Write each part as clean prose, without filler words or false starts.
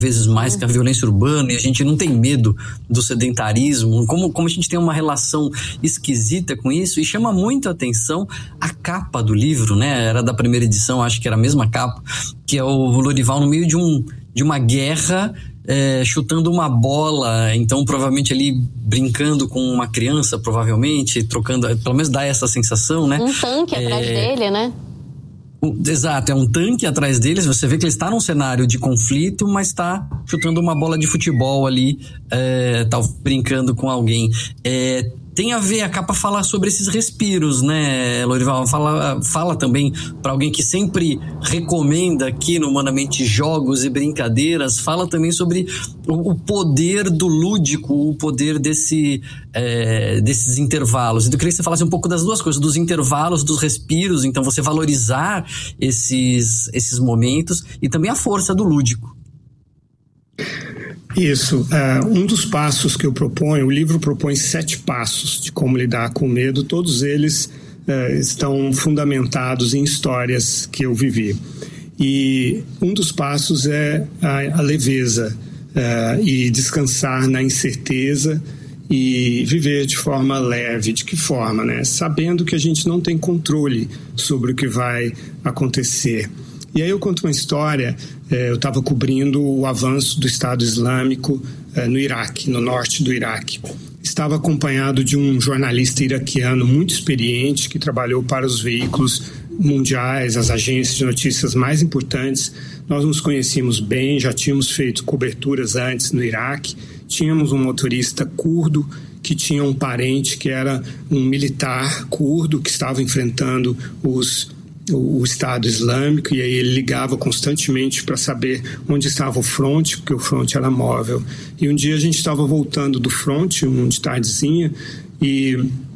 vezes mais que a violência urbana, e a gente não tem medo do sedentarismo, como a gente tem uma relação esquisita com isso, e chama muito a atenção a capa do livro, né? Era da primeira edição, acho que era a mesma capa, que é o Lorival no meio de uma guerra, chutando uma bola, então provavelmente ali brincando com uma criança, provavelmente, trocando, pelo menos dá essa sensação, né? Um tanque atrás dele, né? Exato, é um tanque atrás deles, você vê que ele está num cenário de conflito, mas está chutando uma bola de futebol ali, tá brincando com alguém. Tem a ver, a capa fala sobre esses respiros, né, Lorival? Fala também para alguém que sempre recomenda aqui no Humanamente jogos e brincadeiras, fala também sobre o poder do lúdico, o poder desses intervalos. Então eu queria que você falasse um pouco das duas coisas, dos intervalos, dos respiros, então você valorizar esses momentos e também a força do lúdico. Isso, um dos passos que eu proponho, o livro propõe 7 passos de como lidar com o medo, todos eles estão fundamentados em histórias que eu vivi. E um dos passos é a leveza e descansar na incerteza e viver de forma leve. De que forma, né? Sabendo que a gente não tem controle sobre o que vai acontecer. E aí eu conto uma história, eu estava cobrindo o avanço do Estado Islâmico no Iraque, no norte do Iraque. Estava acompanhado de um jornalista iraquiano muito experiente que trabalhou para os veículos mundiais, as agências de notícias mais importantes. Nós nos conhecíamos bem, já tínhamos feito coberturas antes no Iraque. Tínhamos um motorista curdo que tinha um parente que era um militar curdo que estava enfrentando o Estado Islâmico, e aí ele ligava constantemente para saber onde estava o fronte, porque o fronte era móvel. E um dia a gente estava voltando do fronte, de tardezinha, e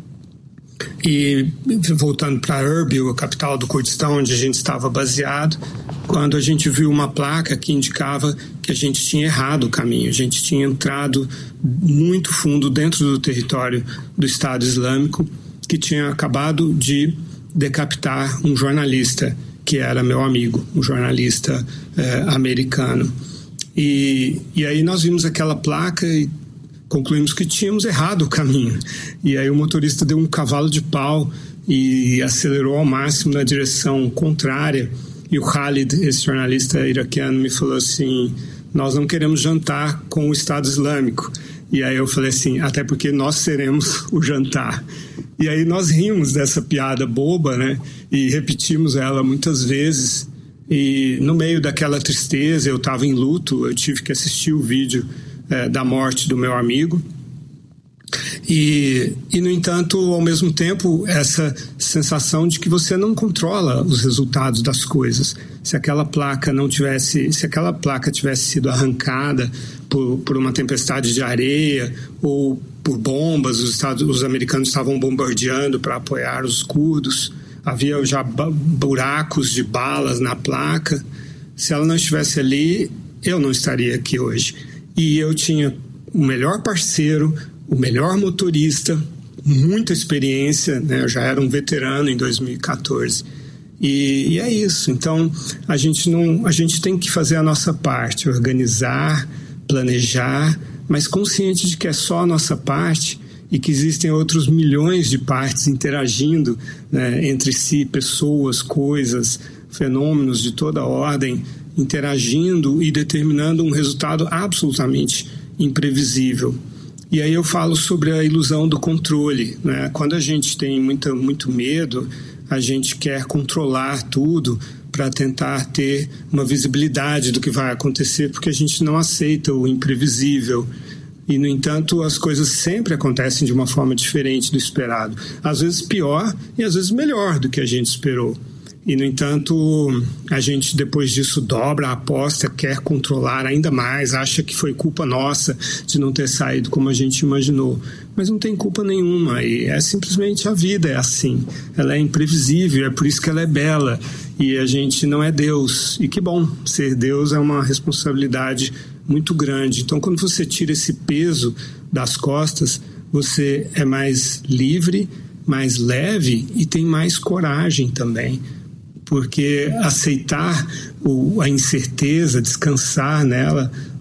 voltando para Erbil, a capital do Kurdistão, onde a gente estava baseado, quando a gente viu uma placa que indicava que a gente tinha errado o caminho, a gente tinha entrado muito fundo dentro do território do Estado Islâmico, que tinha acabado de decapitar um jornalista que era meu amigo, um jornalista americano. E aí nós vimos aquela placa e concluímos que tínhamos errado o caminho. E aí o motorista deu um cavalo de pau e acelerou ao máximo na direção contrária. E o Khalid, esse jornalista iraquiano, me falou assim: nós não queremos jantar com o Estado Islâmico. E aí eu falei assim: até porque nós seremos o jantar. E aí nós rimos dessa piada boba, né? E repetimos ela muitas vezes. E no meio daquela tristeza, eu estava em luto, eu tive que assistir o vídeo da morte do meu amigo. E, no entanto, ao mesmo tempo, essa sensação de que você não controla os resultados das coisas. Se aquela placa tivesse sido arrancada por uma tempestade de areia ou por bombas, os americanos estavam bombardeando para apoiar os curdos, havia já buracos de balas na placa. Se ela não estivesse ali, eu não estaria aqui hoje. E eu tinha o melhor parceiro, o melhor motorista, muita experiência, né? Eu já era um veterano em 2014. E é isso. Então, a gente tem que fazer a nossa parte, organizar, planejar, mas consciente de que é só a nossa parte e que existem outros milhões de partes interagindo, né, entre si, pessoas, coisas, fenômenos de toda ordem, interagindo e determinando um resultado absolutamente imprevisível. E aí eu falo sobre a ilusão do controle, né? Quando a gente tem muito medo, a gente quer controlar tudo para tentar ter uma visibilidade do que vai acontecer, porque a gente não aceita o imprevisível. E, no entanto, as coisas sempre acontecem de uma forma diferente do esperado. Às vezes pior e às vezes melhor do que a gente esperou. E, no entanto, a gente depois disso dobra a aposta, quer controlar ainda mais, acha que foi culpa nossa de não ter saído como a gente imaginou. Mas não tem culpa nenhuma, e é simplesmente a vida, é assim. Ela é imprevisível, é por isso que ela é bela, e a gente não é Deus. E que bom, ser Deus é uma responsabilidade muito grande. Então, quando você tira esse peso das costas, você é mais livre, mais leve e tem mais coragem também. Porque aceitar a incerteza, descansar nela,